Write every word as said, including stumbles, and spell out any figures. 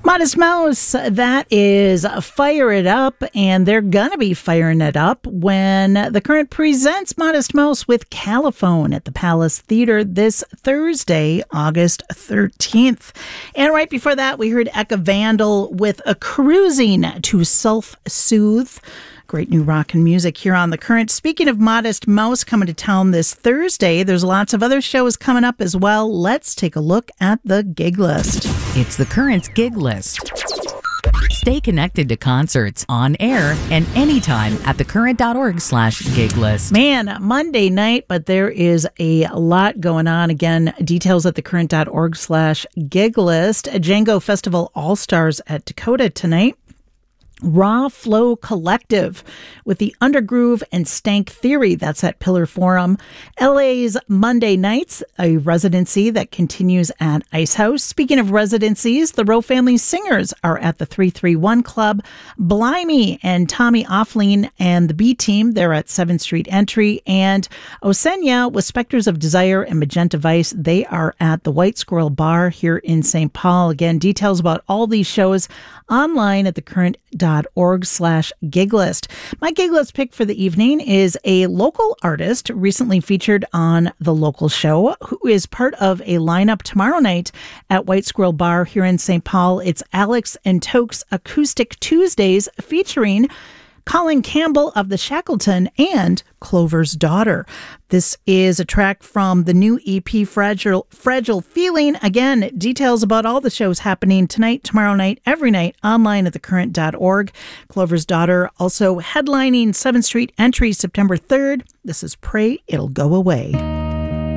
Modest Mouse, that is Fire It Up, and they're going to be firing it up when The Current presents Modest Mouse with Caliphone at the Palace Theater this Thursday, August thirteenth. And right before that, we heard Eka Vandal with A Cruising to Self-Soothe. Great new rock and music here on The Current. Speaking of Modest Mouse coming to town this Thursday, there's lots of other shows coming up as well. Let's take a look at the gig list. It's The Current's gig list. Stay connected to concerts on air and anytime at thecurrent.org slash gig list. Man, Monday night, but there is a lot going on. Again, details at thecurrent.org slash gig list. Django Festival All-Stars at Dakota tonight. Raw Flow Collective with the Undergroove and Stank Theory. That's at Pillar Forum. L A's Monday Nights, a residency that continues at Ice House. Speaking of residencies, the Rowe Family Singers are at the three three one Club. Blimey and Tommy Offline and the B Team, they're at seventh Street Entry. And Osenya with Spectres of Desire and Magenta Vice, they are at the White Squirrel Bar here in Saint Paul. Again, details about all these shows online at thecurrent.org slash gig list. My gig list pick for the evening is a local artist recently featured on The Local Show, who is part of a lineup tomorrow night at White Squirrel Bar here in Saint Paul. It's Alex and Toke's Acoustic Tuesdays featuring Colin Campbell of the Shackleton and Clover's Daughter. This is a track from the new E P Fragile Fragile Feeling. Again, details about all the shows happening tonight, tomorrow night, every night online at thecurrent dot org. Clover's Daughter also headlining seventh Street Entry September third. This is Pray It'll Go Away.